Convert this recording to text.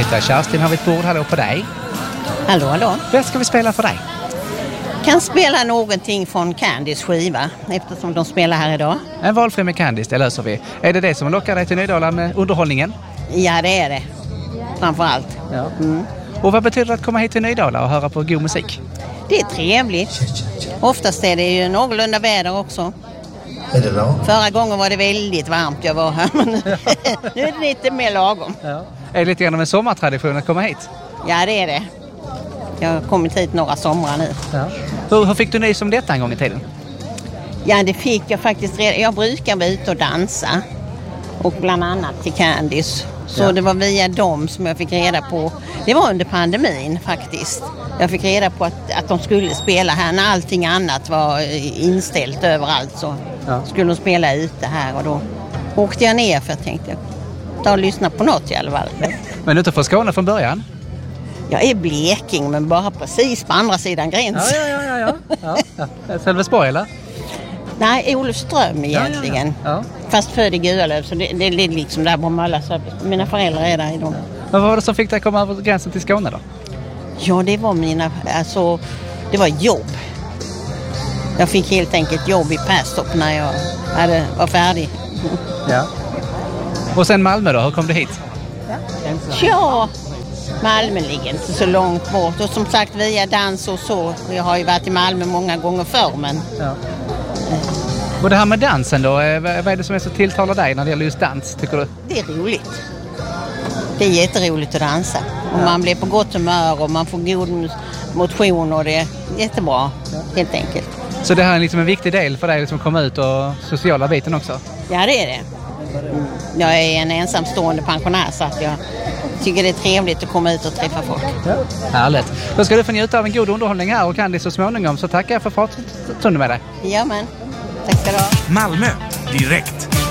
heter Kerstin, har vi ett bord. Hallå på dig. Hallå, hallå. Vad ska vi spela för dig? Kan spela någonting från Candys skiva, eftersom de spelar här idag. En valfri med Candice, det löser vi. Är det som lockar dig till Nydala med underhållningen? Ja, det är det. Framförallt. Ja. Och vad betyder det att komma hit till Nydala och höra på god musik? Det är trevligt. Oftast är det ju någorlunda väder också. Förra gången var det väldigt varmt jag var här, men nu är det lite mer lagom. Ja. Är det lite grann av en sommartradition att komma hit? Ja, det är det. Jag har kommit hit några somrar nu. Ja. Hur fick du nys om detta en gång i tiden? Ja, det fick jag faktiskt redan. Jag brukar vara ute och dansa. Och bland annat till Candice. Så det var via dem som jag fick reda på. Det var under pandemin faktiskt. Jag fick reda på att de skulle spela här när allting annat var inställt överallt. Så skulle de spela ute här och då åkte jag ner för jag tänkte ta och lyssna på något i alla fall. Men du är inte från Skåne från början? Jag är Bleking men bara precis på andra sidan gränsen. Ja. Sölvesborg eller? Nej, Olofström egentligen. Ja. Fast född i Gualöv så det är liksom där på Mölla. Mina föräldrar är där i dem. Men vad var det som fick dig att komma över gränsen till Skåne då? Ja, det var det var jobb. Jag fick helt enkelt jobb i Perstorp när jag var färdig. Ja. Och sen Malmö då, hur kom du hit? Ja, Malmö ligger inte så långt bort. Och som sagt via dans och så. Jag har ju varit i Malmö många gånger förr men... Ja. Och det här med dansen då, vad är det som är så tilltalar dig när det gäller just dans, tycker du? Det är roligt. Det är jätteroligt att dansa. Och man blir på gott humör och man får god motion och det är jättebra, helt enkelt. Så det här är liksom en viktig del för dig liksom att komma ut och sociala biten också? Ja, det är det. Jag är en ensamstående pensionär så att jag tycker det är trevligt att komma ut och träffa folk. Ja. Härligt. Då ska du få njuta av en god underhållning här och Candice så småningom, så tackar jag för pratstunden med dig. Ja, men. Tack ska du ha. Malmö, direkt.